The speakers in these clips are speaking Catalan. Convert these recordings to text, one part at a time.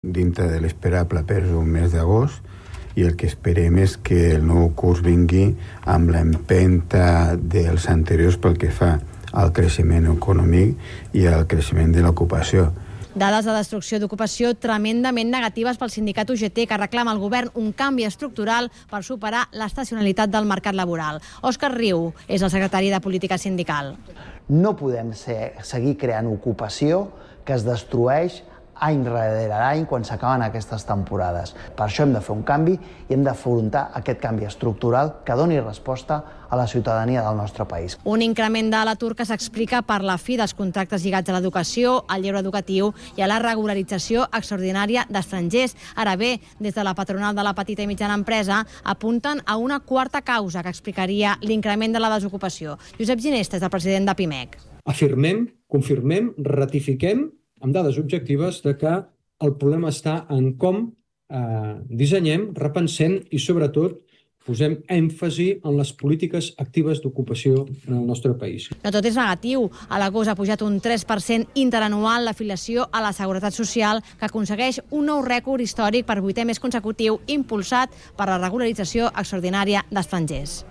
dintre de l'esperable per un mes d'agost, i el que esperem és que el nou curs vingui amb l'empenta dels anteriors pel que fa al creixement econòmic i al creixement de l'ocupació. Dades de destrucció d'ocupació tremendament negatives pel sindicat UGT, que reclama al govern un canvi estructural per superar l'estacionalitat del mercat laboral. Òscar Riu és el secretari de Política Sindical. No podem seguir creant ocupació que es destrueix any rere any quan s'acaben aquestes temporades. Per això hem de fer un canvi i hem d'afrontar aquest canvi estructural que doni resposta a la ciutadania del nostre país. Un increment de l'atur que s'explica per la fi dels contractes lligats a l'educació, al lleure educatiu i a la regularització extraordinària d'estrangers. Ara bé, des de la patronal de la petita i mitjana empresa apunten a una quarta causa que explicaria l'increment de la desocupació. Josep Ginesta és el president de PIMEC. Afirmem, confirmem, ratifiquem amb dades objectives de que el problema està en com dissenyem, repensem i, sobretot, posem èmfasi en les polítiques actives d'ocupació en el nostre país. No tot és negatiu. A l'agost ha pujat un 3% interanual l'afiliació a la Seguretat Social, que aconsegueix un nou rècord històric per 8è mes consecutiu, impulsat per la regularització extraordinària d'estrangers.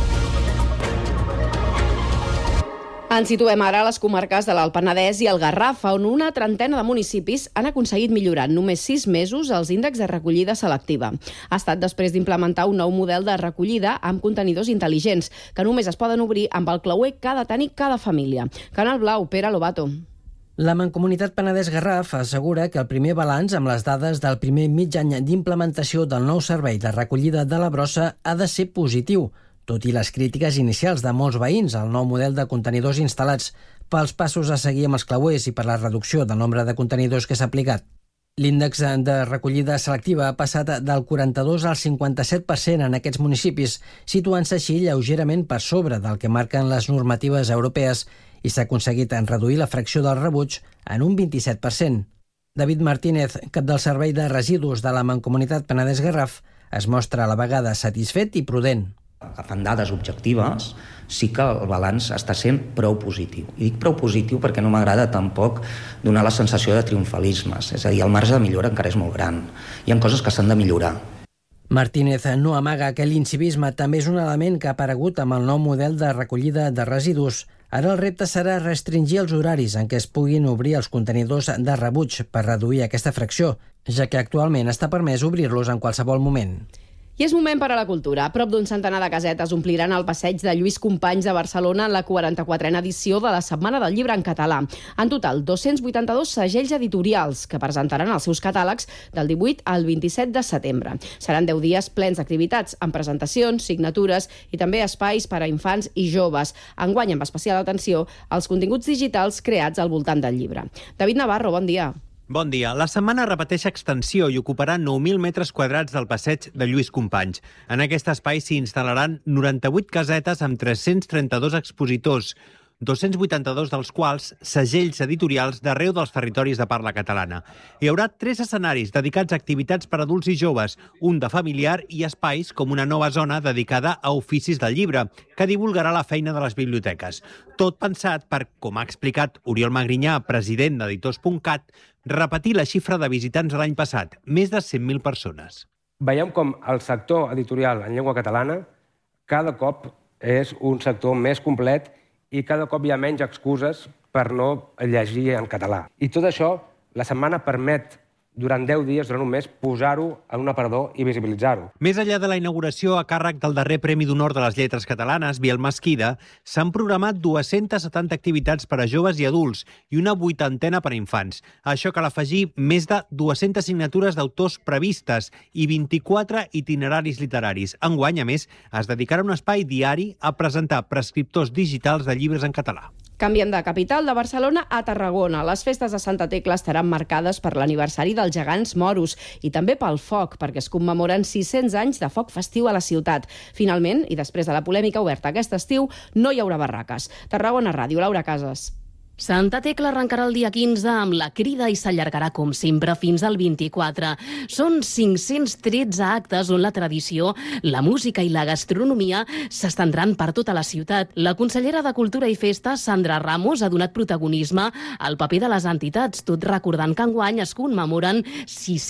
Ens situem ara a les comarques de l'Alt Penedès i el Garraf, on una trentena de municipis han aconseguit millorar en només 6 mesos els índexs de recollida selectiva. Ha estat després d'implementar un nou model de recollida amb contenidors intel·ligents, que només es poden obrir amb el clauer que ha de tenir cada família. Canal Blau, Pere Lobato. La Mancomunitat Penedès-Garraf assegura que el primer balanç amb les dades del primer mig any d'implementació del nou servei de recollida de la brossa ha de ser positiu, tot i les crítiques inicials de molts veïns al nou model de contenidors instal·lats pels passos a seguir amb els clauers i per la reducció del nombre de contenidors que s'ha aplicat. L'índex de recollida selectiva ha passat del 42 al 57% en aquests municipis, situant-se així lleugerament per sobre del que marquen les normatives europees, i s'ha aconseguit reduir la fracció del rebuig en un 27%. David Martínez, cap del Servei de Residus de la Mancomunitat Penedès-Garraf, es mostra a la vegada satisfet i prudent. Agafant dades objectives, sí que el balanç està sent prou positiu. I dic prou positiu perquè no m'agrada tampoc donar la sensació de triomfalismes. És a dir, el marge de millora encara és molt gran. Hi ha coses que s'han de millorar. Martínez no amaga que l'incivisme també és un element que ha aparegut amb el nou model de recollida de residus. Ara el repte serà restringir els horaris en què es puguin obrir els contenidors de rebuig per reduir aquesta fracció, ja que actualment està permès obrir-los en qualsevol moment. I és moment per a la cultura. A prop d'un centenar de casetes ompliran el passeig de Lluís Companys de Barcelona en la 44a edició de la Setmana del Llibre en Català. En total, 282 segells editorials que presentaran els seus catàlegs del 18 al 27 de setembre. Seran 10 dies plens d'activitats, amb presentacions, signatures i també espais per a infants i joves. Enguany, amb especial atenció, als continguts digitals creats al voltant del llibre. David Navarro, bon dia. Bon dia. La setmana repeteix extensió i ocuparà 9.000 metres quadrats del passeig de Lluís Companys. En aquest espai s'hi instal·laran 98 casetes amb 332 expositors, 282 dels quals segells editorials d'arreu dels territoris de parla catalana. Hi haurà 3 escenaris dedicats a activitats per adults i joves, un de familiar i espais com una nova zona dedicada a oficis del llibre, que divulgarà la feina de les biblioteques. Tot pensat per, com ha explicat Oriol Magrinyà, president d'Editors.cat, repetir la xifra de visitants de l'any passat, més de 100.000 persones. Veiem com el sector editorial en llengua catalana cada cop és un sector més complet i cada cop hi ha menys excuses per no llegir en català. I tot això, la setmana permet, durant 10 dies, durant un mes, posar-ho en un aparador i visibilitzar-ho. Més enllà de la inauguració a càrrec del darrer Premi d'Honor de les Lletres Catalanes, Biel Mesquida, s'han programat 270 activitats per a joves i adults i una 80 per a infants. A això cal afegir més de 200 signatures d'autors previstes i 24 itineraris literaris. Enguany, a més, es dedicarà un espai diari a presentar prescriptors digitals de llibres en català. Canviem de capital, de Barcelona a Tarragona. Les festes de Santa Tecla estaran marcades per l'aniversari dels gegants moros i també pel foc, perquè es commemoren 600 anys de foc festiu a la ciutat. Finalment, i després de la polèmica oberta aquest estiu, no hi haurà barraques. Tarragona Ràdio, Laura Casas. Santa Tecla arrencarà el dia 15 amb la crida i s'allargarà, com sempre, fins al 24. Són 513 actes on la tradició, la música i la gastronomia s'estendran per tota la ciutat. La consellera de Cultura i Festa, Sandra Ramos, ha donat protagonisme al paper de les entitats, tot recordant que enguany es commemoren 600